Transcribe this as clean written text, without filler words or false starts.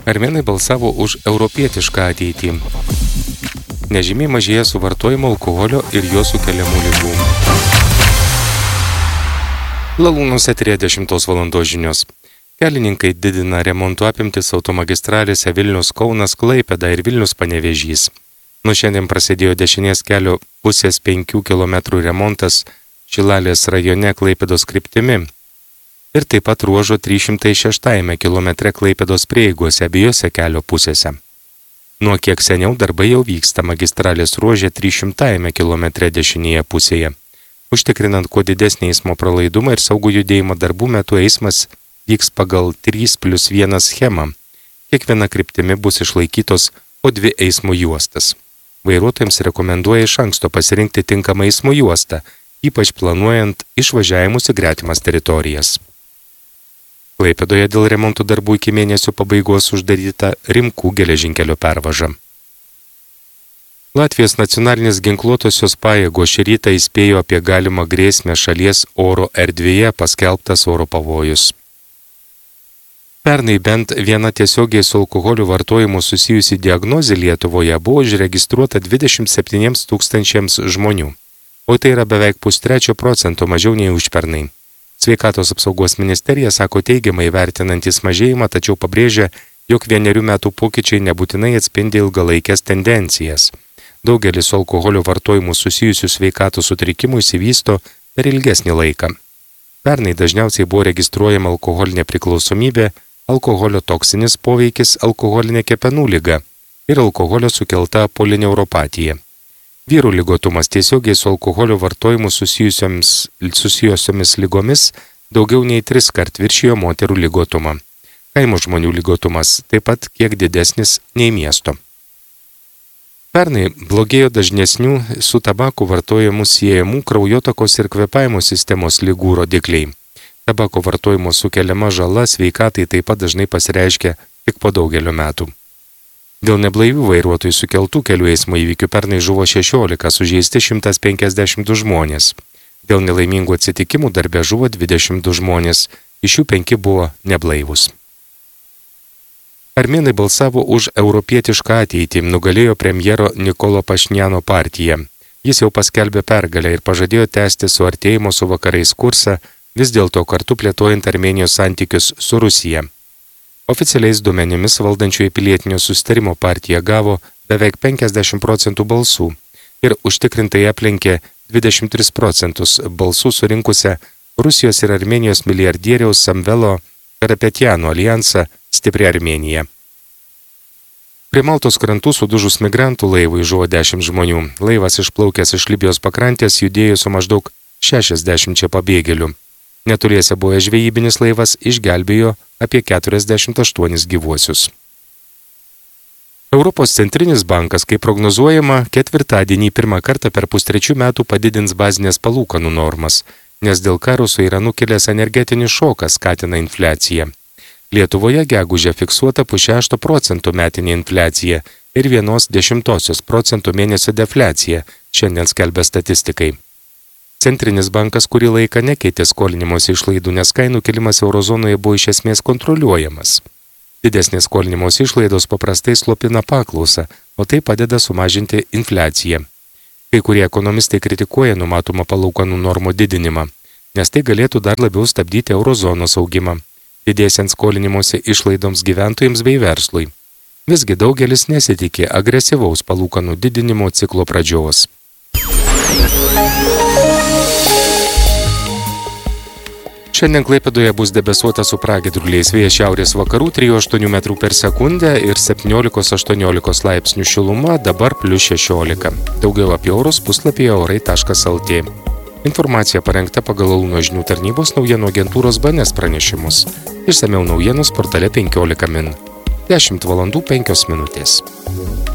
Armėnai balsavo už europietišką ateitį. Nežymiai mažėja suvartojimo alkoholio ir jo sukeliamų ligų. Lalūnos eteryje 10 valandos žinios. Kelininkai didina remonto apimtis automagistralėse Vilnius Kaunas Klaipėda ir Vilnius Panevėžys. Nuo šiandien prasidėjo dešinės kelio pusės 5 km remontas Šilalės rajone Klaipėdos kryptimi ir taip pat ruožo 306 km Klaipėdos prieigose abiejose kelio pusėse. Nuo kiek seniau darbai jau vyksta magistralės ruože 300 km dešinėje pusėje. Užtikrinant kuo didesnį eismo pralaidumą ir saugų judėjimo darbų metu eismas vyks pagal 3+1 schemą. Kiekviena kryptimi bus išlaikytos po 2 eismo juostas. Vairuotojams rekomenduoja iš anksto pasirinkti tinkamą eismo juostą, ypač planuojant išvažiavimus į gretimas teritorijas. Klaipėdoje dėl remonto darbų iki mėnesio pabaigos uždaryta Rimkų geležinkelio pervaža. Latvijos nacionalinės ginkluotosios pajėgos šį rytą įspėjo apie galimą grėsmę šalies oro erdvėje paskelbtas oro pavojus. Pernai bent viena tiesiogiai su alkoholiu vartojimu susijusi diagnozė Lietuvoje buvo užregistruota 27 000 žmonių, o tai yra beveik 0,5% mažiau nei užpernai. Sveikatos apsaugos ministerija sako teigiamai vertinantis mažėjimą, tačiau pabrėžia, jog 1 metų pokyčiai nebūtinai atspindi ilgalaikės tendencijas. Daugelis su alkoholio vartojimu susijusių sveikatos sutrikimų išsivysto per ilgesnį laiką. Pernai dažniausiai buvo registruojama alkoholinė priklausomybė, alkoholio toksinis poveikis, alkoholinė kepenų liga ir alkoholio sukelta polineuropatija. Vyrų ligotumas tiesiogiai su alkoholio vartojimu susijusiomis ligomis daugiau nei 3 kart viršijo moterų ligotumą. Kaimo žmonių ligotumas taip pat kiek didesnis nei miesto. Pernai blogėjo dažnesnių su tabaku vartojimų siejamų kraujotakos ir kvėpavimo sistemos ligų rodikliai. Tabako vartojimo sukeliama žala sveikatai taip pat dažnai pasireiškia tik po daugelio metų. Dėl neblaivių vairuotojų sukeltų kelių eismo įvykių pernai žuvo 16, sužeisti 152 žmonės. Dėl nelaimingų atsitikimų darbe žuvo 22 žmonės, iš jų 5 buvo neblaivūs. Armėnai balsavo už europietišką ateitį, nugalėjo premjero Nikolo Pašinjano partija. Jis jau paskelbė pergalę ir pažadėjo tęsti suartėjimo su vakarais kursą, vis dėlto kartu plėtojant Armėnijos santykius su Rusija. Oficialiais duomenimis valdančioji pilietinio susitarimo partija gavo beveik 50% balsų ir užtikrintai aplenkė 23% balsų surinkusią Rusijos ir Armėnijos milijardieriaus Samvelo Karapetjano alijansą Stipri Armėnija. Prie Maltos krantų sudužus migrantų laivui žuvo 10 žmonių. Laivas išplaukęs iš Libijos pakrantės judėjo su maždaug 60 pabėgėlių. Netoliese buvęs žvejybinis laivas išgelbėjo apie 48 gyvuosius. Europos centrinis bankas, kaip prognozuojama, ketvirtadienį pirmą kartą per 2,5 metų padidins bazinės palūkanų normas, nes dėl karo su Iranu kilęs energetinis šokas skatina infliaciją. Lietuvoje gegužę fiksuota 0,6% metinė infliacija ir 0,1% mėnesio defliacija, šiandien skelbia statistikai. Centrinis bankas kurį laiką nekeitė skolinimosi išlaidų, nes kainų kilimas eurozonoje buvo iš esmės kontroliuojamas. Didesnės skolinimosi išlaidos paprastai slopina paklausą, o tai padeda sumažinti infliaciją. Kai kurie ekonomistai kritikuoja numatomą palūkanų normų didinimą, nes tai galėtų dar labiau stabdyti eurozonos augimą, didėsiant skolinimosi išlaidoms gyventojams bei verslui. Visgi daugelis nesitikė agresyvaus palūkanų didinimo ciklo pradžios. Šiandien Klaipėdoje bus debesuota su pragiedruliais, vėjas šiaurės vakarų 3,8 metrų per sekundę ir 17-18 laipsnių šiluma, dabar +16. Daugiau apie orus puslapyje orai.lt. Informacija parengta pagal Lalūno žinių tarnybos naujienų agentūros BNS pranešimus. Išsamiau naujienos portale 15 min. 10 valandų 5 minutės.